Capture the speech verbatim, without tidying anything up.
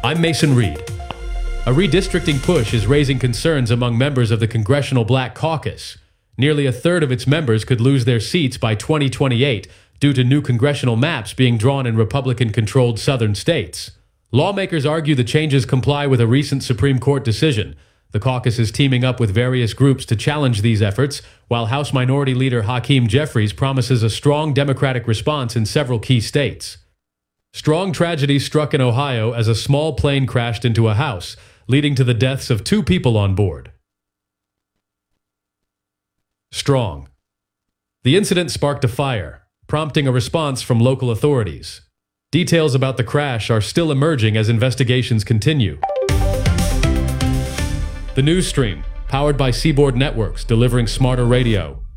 I'm Mason Reed. A redistricting push is raising concerns among members of the Congressional Black Caucus. Nearly a third of its members could lose their seats by twenty twenty-eight due to new congressional maps being drawn in Republican-controlled southern states. Lawmakers argue the changes comply with a recent Supreme Court decision. The caucus is teaming up with various groups to challenge these efforts, while House Minority Leader Hakeem Jeffries promises a strong Democratic response in several key states. Strong tragedy struck in Ohio as a small plane crashed into a house, leading to the deaths of two people on board. Strong. The incident sparked a fire, prompting a response from local authorities. Details about the crash are still emerging as investigations continue. The news stream, powered by Seaboard Networks, delivering smarter radio.